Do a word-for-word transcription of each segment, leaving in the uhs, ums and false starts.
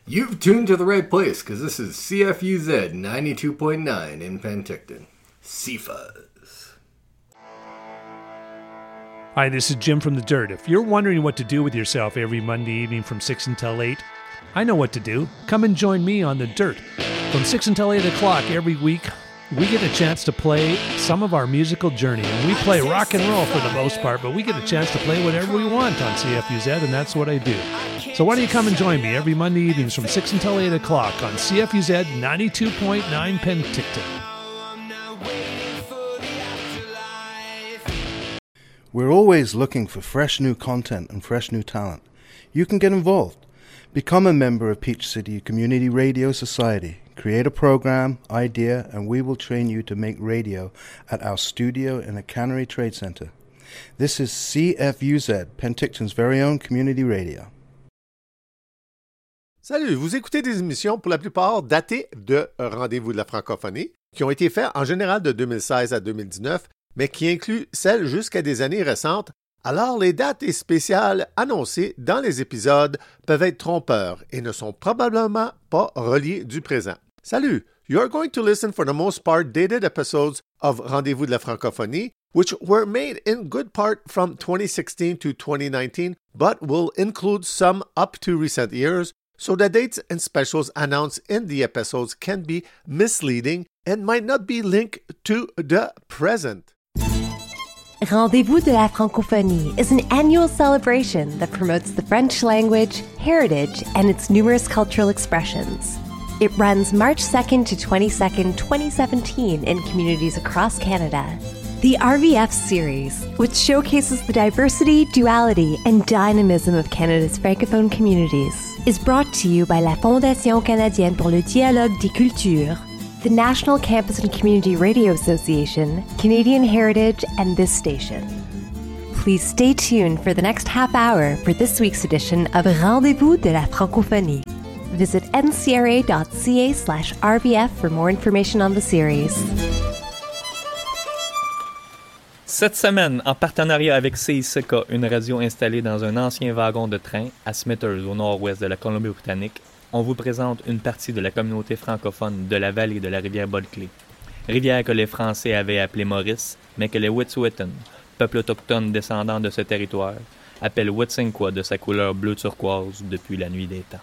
You've tuned to the right place, because this is C F U Z ninety-two point nine in Penticton. C-Fuzz. Hi, this is Jim from The Dirt. If you're wondering what to do with yourself every Monday evening from six until eight, I know what to do. Come and join me on The Dirt. From six until eight o'clock every week, we get a chance to play some of our musical journey. And we play rock and roll for the most part, but we get a chance to play whatever we want on C F U Z, and that's what I do. So why don't you come and join me every Monday evenings from six until eight o'clock on C F U Z ninety-two point nine Penticton. We're always looking for fresh new content and fresh new talent. You can get involved. Become a member of Peach City Community Radio Society. Create a program, idea, and we will train you to make radio at our studio in the Cannery Trade Center. This is C F U Z, Penticton's very own community radio. Salut, vous écoutez des émissions pour la plupart datées de Rendez-vous de la francophonie, qui ont été faites en général de deux mille seize à deux mille dix-neuf, mais qui incluent celles jusqu'à des années récentes. Alors, les dates et spéciales annoncées dans les épisodes peuvent être trompeurs et ne sont probablement pas reliées du présent. Salut! You are going to listen for the most part dated episodes of Rendez-vous de la francophonie, which were made in good part from twenty sixteen to twenty nineteen, but will include some up to recent years, so the dates and specials announced in the episodes can be misleading and might not be linked to the present. Rendez-vous de la francophonie is an annual celebration that promotes the French language, heritage, and its numerous cultural expressions. It runs March second to twenty-second, twenty seventeen in communities across Canada. The R V F series, which showcases the diversity, duality, and dynamism of Canada's francophone communities, is brought to you by la Fondation canadienne pour le dialogue des cultures, the National Campus and Community Radio Association, Canadian Heritage, and this station. Please stay tuned for the next half hour for this week's edition of Rendez-vous de la francophonie. Visit n c r a dot c a slash r v f for more information on the series. Cette semaine, en partenariat avec C I C K, une radio installée dans un ancien wagon de train à Smithers, au nord-ouest de la Colombie-Britannique, on vous présente une partie de la communauté francophone de la vallée de la rivière Bulkley. Rivière que les Français avaient appelée Maurice, mais que les Wet'suwet'en, peuple autochtone descendant de ce territoire, appellent Wet'suwet'en de sa couleur bleu turquoise depuis la nuit des temps.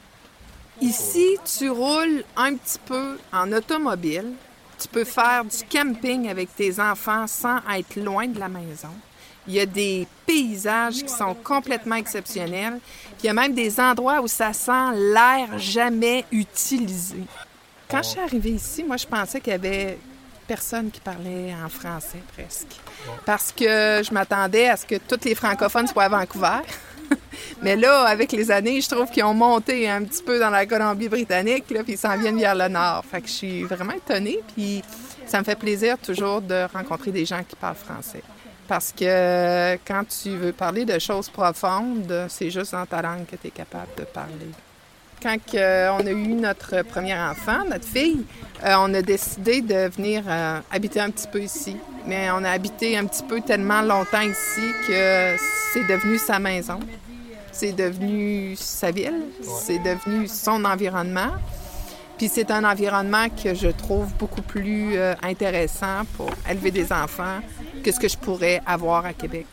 Ici, tu roules un petit peu en automobile. Tu peux faire du camping avec tes enfants sans être loin de la maison. Il y a des paysages qui sont complètement exceptionnels. Puis il y a même des endroits où ça sent l'air jamais utilisé. Quand je suis arrivée ici, moi, je pensais qu'il y avait personne qui parlait en français, presque. Parce que je m'attendais à ce que tous les francophones soient à Vancouver. Mais là, avec les années, je trouve qu'ils ont monté un petit peu dans la Colombie-Britannique, là, puis ils s'en viennent vers le nord. Fait que je suis vraiment étonnée, puis ça me fait plaisir toujours de rencontrer des gens qui parlent français. Parce que quand tu veux parler de choses profondes, c'est juste dans ta langue que tu es capable de parler. Quand euh, on a eu notre premier enfant, notre fille, euh, on a décidé de venir euh, habiter un petit peu ici. Mais on a habité un petit peu tellement longtemps ici que c'est devenu sa maison. C'est devenu sa ville. Ouais. C'est devenu son environnement. Puis c'est un environnement que je trouve beaucoup plus euh, intéressant pour élever des enfants que ce que je pourrais avoir à Québec.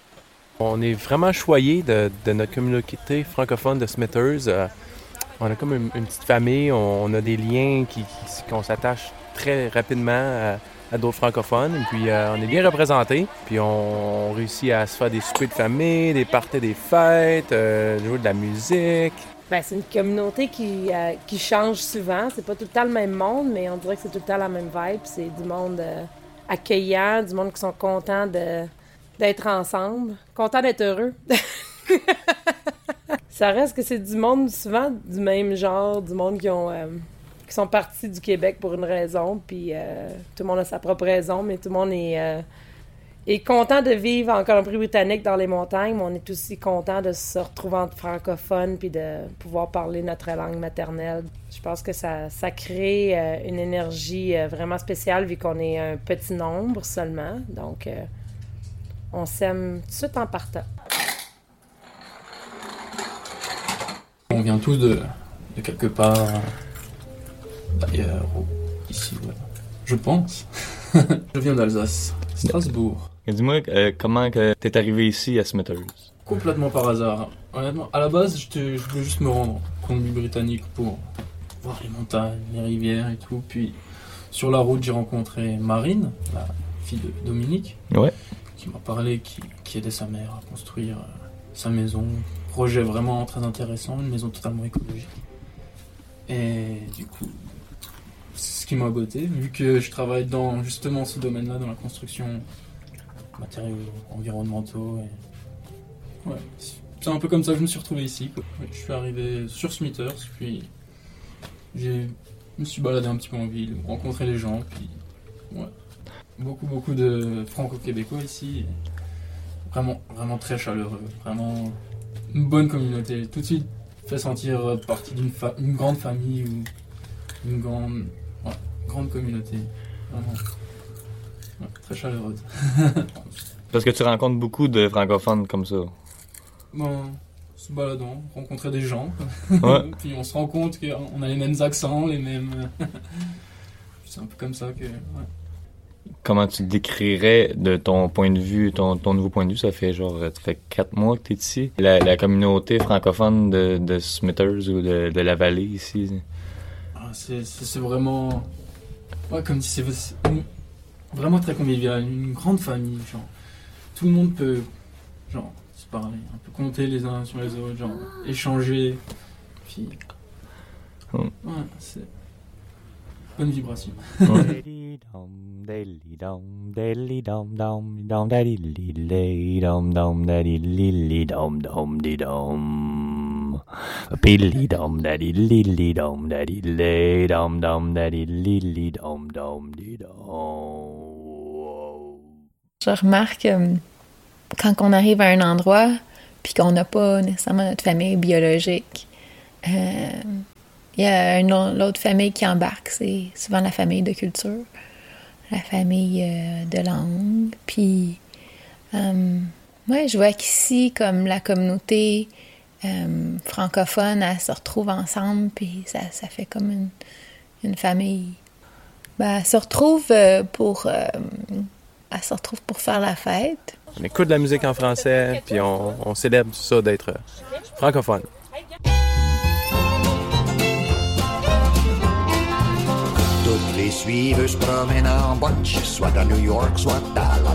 On est vraiment choyés de, de notre communauté francophone de Smithers. Euh, on a comme une, une petite famille, on, on a des liens qui, qui, qu'on s'attache très rapidement à, à d'autres francophones. Et puis euh, on est bien représentés. Puis on, on réussit à se faire des soupers de famille, des parties des fêtes, euh, jouer de la musique. Bien, c'est une communauté qui, euh, qui change souvent. C'est pas tout le temps le même monde, mais on dirait que c'est tout le temps la même vibe. C'est du monde euh, accueillant, du monde qui sont contents de, d'être ensemble, contents d'être heureux. Ça reste que c'est du monde souvent du même genre, du monde qui ont euh, qui sont partis du Québec pour une raison, puis euh, tout le monde a sa propre raison, mais tout le monde est, euh, est content de vivre en Colombie-Britannique dans les montagnes, mais on est aussi content de se retrouver entre francophones puis de pouvoir parler notre langue maternelle. Je pense que ça, ça crée euh, une énergie euh, vraiment spéciale vu qu'on est un petit nombre seulement, donc euh, on s'aime tout de suite en partant. On vient tous de, de quelque part d'ailleurs, ou ici, ouais. Je pense. Je viens d'Alsace, Strasbourg. Et dis-moi, euh, comment que t'es arrivé ici à Smithers? Complètement par hasard. Honnêtement, à la base, je, te, je voulais juste me rendre en Colombie-Britannique pour voir les montagnes, les rivières et tout. Puis, sur la route, j'ai rencontré Marine, la fille de Dominique, ouais. qui m'a parlé, qui, qui aidait sa mère à construire euh, sa maison. Projet vraiment très intéressant, une maison totalement écologique. Et du coup, c'est ce qui m'a botté, vu que je travaille dans justement ce domaine-là, dans la construction, matériaux environnementaux. Et... ouais, c'est un peu comme ça que je me suis retrouvé ici, quoi. Je suis arrivé sur Smithers, puis j'ai... je me suis baladé un petit peu en ville, rencontré les gens, puis ouais, beaucoup beaucoup de franco-québécois ici, vraiment vraiment très chaleureux, vraiment une bonne communauté, tout de suite fait sentir partie d'une fa- une grande famille ou une grande ouais, grande communauté, vraiment ouais, très chaleureuse. Parce que tu rencontres beaucoup de francophones comme ça. Bon, se baladant, rencontrer des gens, ouais. Puis on se rend compte qu'on a les mêmes accents, les mêmes... c'est un peu comme ça que... Ouais. Comment tu décrirais de ton point de vue, ton, ton nouveau point de vue, ça fait genre, ça fait quatre mois que t'es ici, la, la communauté francophone de, de Smithers ou de, de la vallée ici? Ah, c'est, c'est, c'est vraiment... Ouais, comme si c'est, c'est une, vraiment très convivial, une grande famille, genre. Tout le monde peut, genre, se parler, un peu compter les uns sur les autres, genre, échanger, puis... Mm. Ouais, c'est... bonne vibration. Je remarque euh, quand on arrive à un endroit puis qu'on n'a pas nécessairement notre famille biologique, euh, il y a une autre famille qui embarque, c'est souvent la famille de culture, la famille euh, de langue. Puis, euh, ouais, je vois qu'ici, comme la communauté euh, francophone, elle se retrouve ensemble, puis ça, ça fait comme une, une famille. Ben, elle se retrouve euh, pour, euh, elle se retrouve pour faire la fête. On écoute de la musique en français, puis on, on célèbre ça d'être francophone. Toutes les suiveuses se promènent en bunch, soit à New York, soit à la